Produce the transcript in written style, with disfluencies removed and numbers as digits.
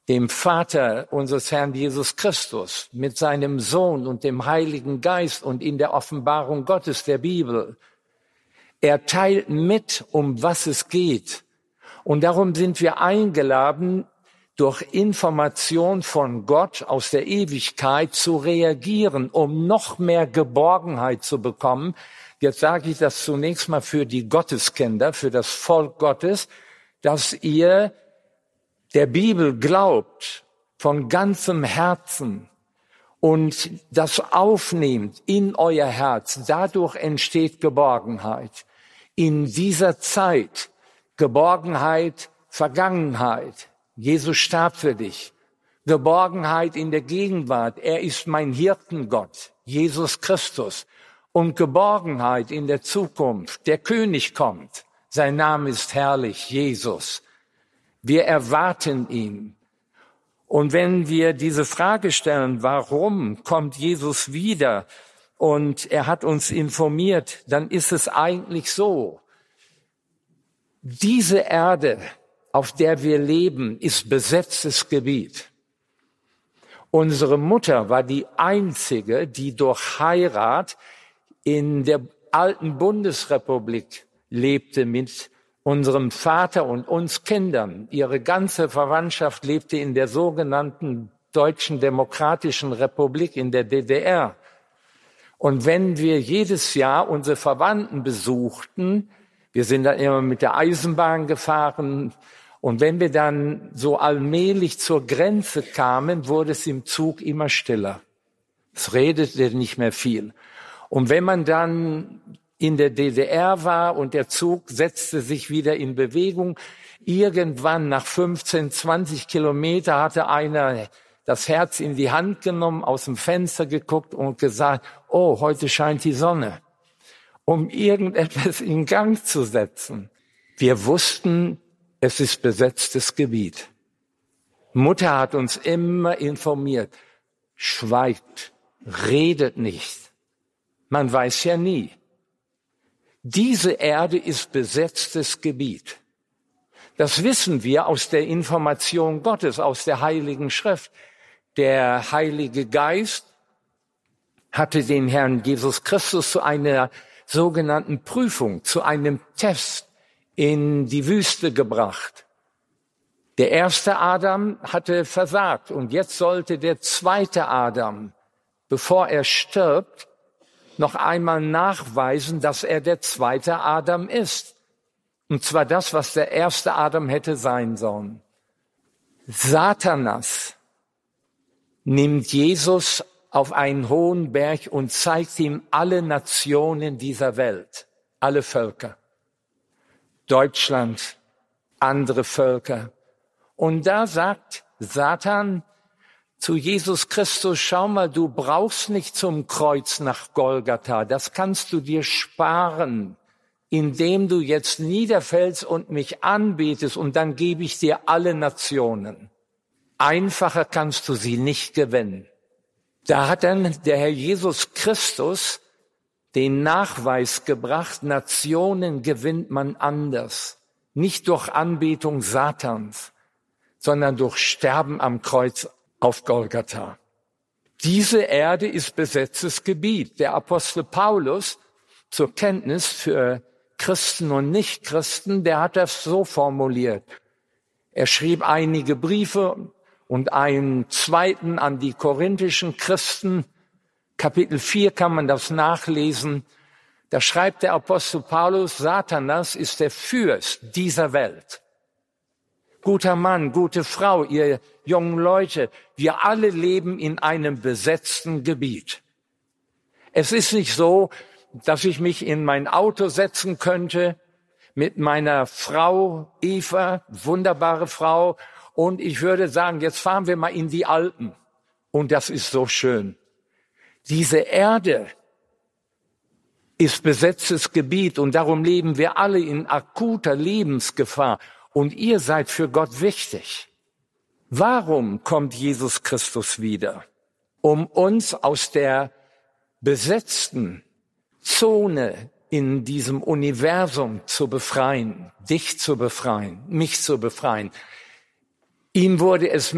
dem Vater unseres Herrn Jesus Christus, mit seinem Sohn und dem Heiligen Geist und in der Offenbarung Gottes, der Bibel. Er teilt mit, um was es geht. Und darum sind wir eingeladen, durch Information von Gott aus der Ewigkeit zu reagieren, um noch mehr Geborgenheit zu bekommen. Jetzt sage ich das zunächst mal für die Gotteskinder, für das Volk Gottes, dass ihr der Bibel glaubt von ganzem Herzen und das aufnehmt in euer Herz. Dadurch entsteht Geborgenheit. In dieser Zeit, Geborgenheit, Vergangenheit. Jesus starb für dich. Geborgenheit in der Gegenwart. Er ist mein Hirtengott, Jesus Christus. Und Geborgenheit in der Zukunft. Der König kommt. Sein Name ist herrlich, Jesus. Wir erwarten ihn. Und wenn wir diese Frage stellen, warum kommt Jesus wieder und er hat uns informiert, dann ist es eigentlich so. Diese Erde, auf der wir leben, ist besetztes Gebiet. Unsere Mutter war die einzige, die durch Heirat in der alten Bundesrepublik lebte mit unserem Vater und uns Kindern. Ihre ganze Verwandtschaft lebte in der sogenannten Deutschen Demokratischen Republik in der DDR. Und wenn wir jedes Jahr unsere Verwandten besuchten, wir sind dann immer mit der Eisenbahn gefahren, und wenn wir dann so allmählich zur Grenze kamen, wurde es im Zug immer stiller. Es redete nicht mehr viel. Und wenn man dann in der DDR war und der Zug setzte sich wieder in Bewegung, irgendwann nach 15, 20 Kilometer hatte einer das Herz in die Hand genommen, aus dem Fenster geguckt und gesagt, oh, heute scheint die Sonne, um irgendetwas in Gang zu setzen. Wir wussten, es ist besetztes Gebiet. Mutter hat uns immer informiert, schweigt, redet nicht. Man weiß ja nie. Diese Erde ist besetztes Gebiet. Das wissen wir aus der Information Gottes, aus der Heiligen Schrift. Der Heilige Geist hatte den Herrn Jesus Christus zu einer sogenannten Prüfung, zu einem Test in die Wüste gebracht. Der erste Adam hatte versagt und jetzt sollte der zweite Adam, bevor er stirbt, noch einmal nachweisen, dass er der zweite Adam ist. Und zwar das, was der erste Adam hätte sein sollen. Satanas nimmt Jesus auf einen hohen Berg und zeigt ihm alle Nationen dieser Welt, alle Völker. Deutschland, andere Völker. Und da sagt Satan zu Jesus Christus, schau mal, du brauchst nicht zum Kreuz nach Golgatha, das kannst du dir sparen, indem du jetzt niederfällst und mich anbetest und dann gebe ich dir alle Nationen. Einfacher kannst du sie nicht gewinnen. Da hat dann der Herr Jesus Christus den Nachweis gebracht, Nationen gewinnt man anders. Nicht durch Anbetung Satans, sondern durch Sterben am Kreuz auf Golgatha. Diese Erde ist besetztes Gebiet. Der Apostel Paulus, zur Kenntnis für Christen und Nichtchristen, der hat das so formuliert. Er schrieb einige Briefe und einen zweiten an die korinthischen Christen. Kapitel 4 kann man das nachlesen. Da schreibt der Apostel Paulus, Satanas ist der Fürst dieser Welt. Guter Mann, gute Frau, ihr jungen Leute, wir alle leben in einem besetzten Gebiet. Es ist nicht so, dass ich mich in mein Auto setzen könnte mit meiner Frau Eva, wunderbare Frau, und ich würde sagen, jetzt fahren wir mal in die Alpen. Und das ist so schön. Diese Erde ist besetztes Gebiet und darum leben wir alle in akuter Lebensgefahr. Und ihr seid für Gott wichtig. Warum kommt Jesus Christus wieder? Um uns aus der besetzten Zone in diesem Universum zu befreien, dich zu befreien, mich zu befreien. Ihm wurde es